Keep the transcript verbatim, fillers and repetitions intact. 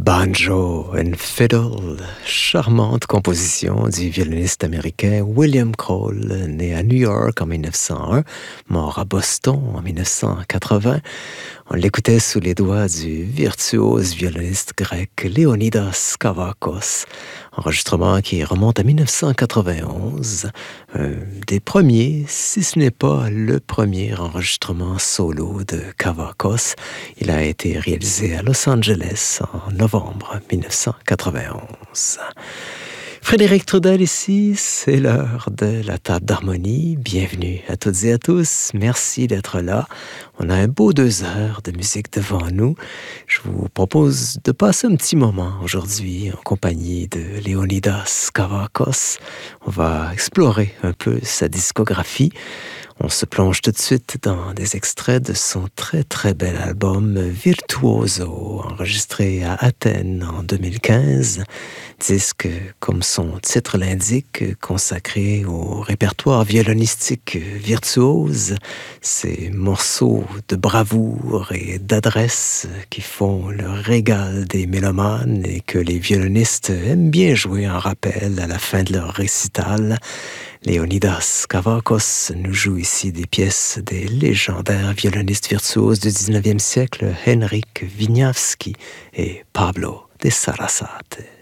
Banjo and Fiddle, charmante composition du violoniste américain William Cole, né à New York en mille neuf cent un, mort à Boston en mille neuf cent quatre-vingts. On l'écoutait sous les doigts du virtuose violoniste grec Léonidas Kavakos, enregistrement qui remonte à mille neuf cent quatre-vingt-onze, un des premiers, si ce n'est pas le premier enregistrement solo de Kavakos. Il a été réalisé à Los Angeles en novembre mille neuf cent quatre-vingt-onze. Frédéric Trudel ici, c'est l'heure de la table d'harmonie. Bienvenue à toutes et à tous. Merci d'être là. On a un beau deux heures de musique devant nous. Je vous propose de passer un petit moment aujourd'hui en compagnie de Léonidas Kavakos. On va explorer un peu sa discographie. On se plonge tout de suite dans des extraits de son très très bel album Virtuoso, enregistré à Athènes en deux mille quinze. Disque, comme son titre l'indique, consacré au répertoire violonistique virtuose. Ces morceaux de bravoure et d'adresse qui font le régal des mélomanes et que les violonistes aiment bien jouer en rappel à la fin de leur récital. Léonidas Kavakos nous joue ici des pièces des légendaires violonistes virtuoses du dix-neuvième siècle, Henryk Wieniawski et Pablo de Sarasate.